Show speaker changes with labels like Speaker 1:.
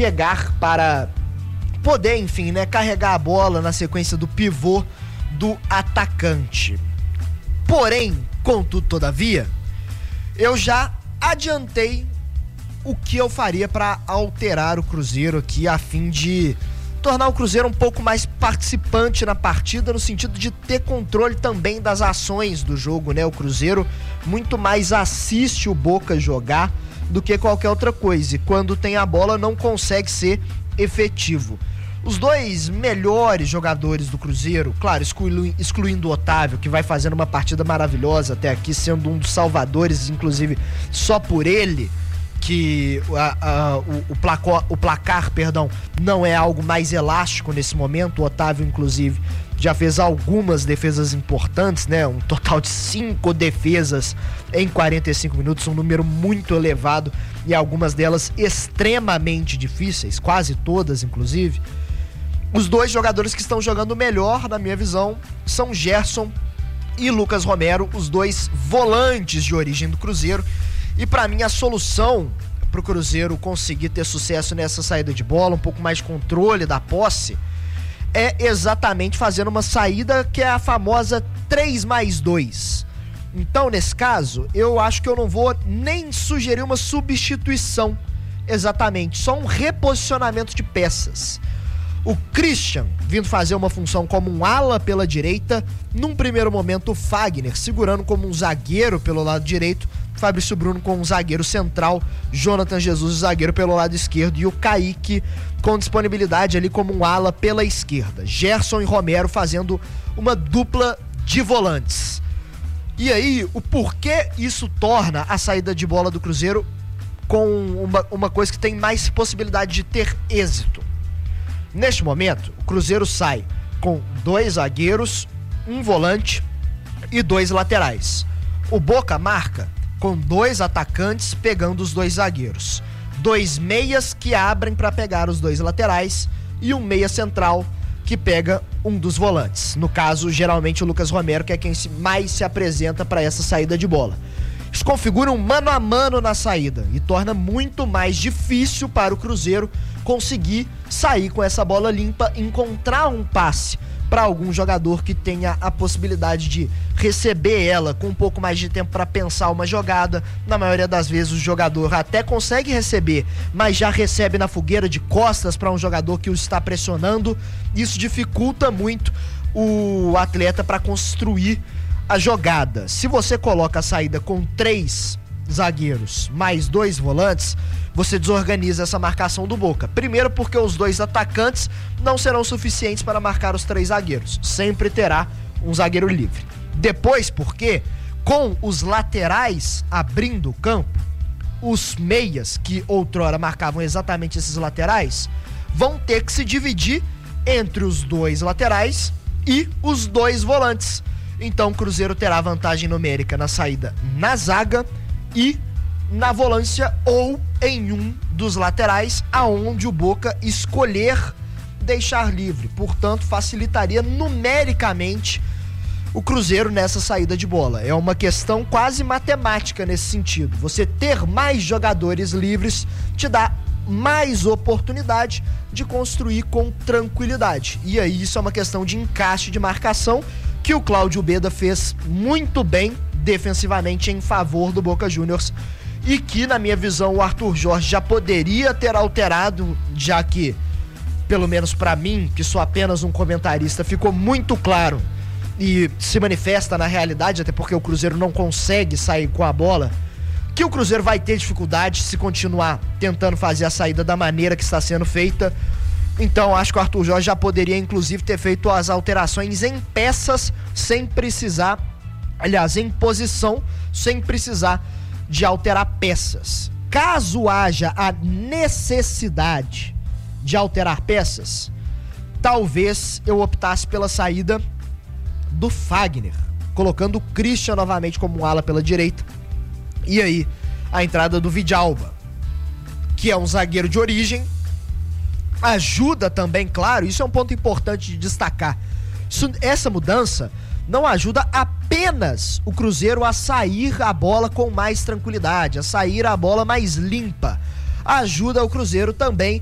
Speaker 1: chegar para poder, enfim, né, carregar a bola na sequência do pivô do atacante. Porém, contudo, todavia, eu já adiantei o que eu faria para alterar o Cruzeiro aqui, a fim de tornar o Cruzeiro um pouco mais participante na partida, no sentido de ter controle também das ações do jogo, né? O Cruzeiro muito mais assiste o Boca jogar do que qualquer outra coisa, e quando tem a bola não consegue ser efetivo. Os dois melhores jogadores do Cruzeiro, claro, excluindo o Otávio, que vai fazendo uma partida maravilhosa até aqui, sendo um dos salvadores, inclusive só por ele que o placar, não é algo mais elástico nesse momento. O Otávio, inclusive, já fez algumas defesas importantes, né? Um total de 5 defesas em 45 minutos, um número muito elevado, e algumas delas extremamente difíceis, quase todas, inclusive. Os dois jogadores que estão jogando melhor, na minha visão, são Gerson e Lucas Romero, os dois volantes de origem do Cruzeiro. E pra mim a solução pro Cruzeiro conseguir ter sucesso nessa saída de bola, um pouco mais de controle da posse, é exatamente fazendo uma saída que é a famosa 3+2. Então, nesse caso, eu acho que eu não vou nem sugerir uma substituição exatamente, só um reposicionamento de peças. O Christian vindo fazer uma função como um ala pela direita, num primeiro momento o Fagner segurando como um zagueiro pelo lado direito, Fabrício Bruno com um zagueiro central, Jonathan Jesus zagueiro pelo lado esquerdo, e o Kaique com disponibilidade ali como um ala pela esquerda. Gerson e Romero fazendo uma dupla de volantes. E aí, o porquê isso torna a saída de bola do Cruzeiro com uma coisa que tem mais possibilidade de ter êxito. Neste momento, o Cruzeiro sai com 2 zagueiros, um volante e 2 laterais. O Boca marca com 2 atacantes pegando os 2 zagueiros, 2 meias que abrem para pegar os 2 laterais e um meia central que pega um dos volantes. No caso, geralmente o Lucas Romero, que é quem mais se apresenta para essa saída de bola. Isso configura um mano a mano na saída e torna muito mais difícil para o Cruzeiro conseguir sair com essa bola limpa, encontrar um passe para algum jogador que tenha a possibilidade de receber ela com um pouco mais de tempo para pensar uma jogada. Na maioria das vezes o jogador até consegue receber, mas já recebe na fogueira de costas para um jogador que o está pressionando. Isso dificulta muito o atleta para construir a jogada. Se você coloca a saída com 3 zagueiros mais 2 volantes, você desorganiza essa marcação do Boca. Primeiro porque os 2 atacantes não serão suficientes para marcar os 3 zagueiros. Sempre terá um zagueiro livre. Depois porque, com os laterais abrindo o campo, os meias, que outrora marcavam exatamente esses laterais, vão ter que se dividir entre os 2 laterais e os 2 volantes. Então o Cruzeiro terá vantagem numérica na saída na zaga e na volância ou em um dos laterais, aonde o Boca escolher deixar livre. Portanto, facilitaria numericamente o Cruzeiro nessa saída de bola. É uma questão quase matemática nesse sentido. Você ter mais jogadores livres te dá mais oportunidade de construir com tranquilidade. E aí isso é uma questão de encaixe de marcação que o Cláudio Beda fez muito bem defensivamente em favor do Boca Juniors, e que, na minha visão, o Arthur Jorge já poderia ter alterado, já que, pelo menos pra mim, que sou apenas um comentarista, ficou muito claro e se manifesta na realidade, até porque o Cruzeiro não consegue sair com a bola, que o Cruzeiro vai ter dificuldade se continuar tentando fazer a saída da maneira que está sendo feita. Então acho que o Arthur Jorge já poderia inclusive ter feito as alterações em peças sem precisar, aliás, em posição, sem precisar de alterar peças. Caso haja a necessidade de alterar peças, talvez eu optasse pela saída do Fagner, colocando o Christian novamente como um ala pela direita, e aí a entrada do Vidalba, que é um zagueiro de origem, ajuda também, claro, isso é um ponto importante de destacar. Essa mudança não ajuda apenas o Cruzeiro a sair a bola com mais tranquilidade, a sair a bola mais limpa. Ajuda o Cruzeiro também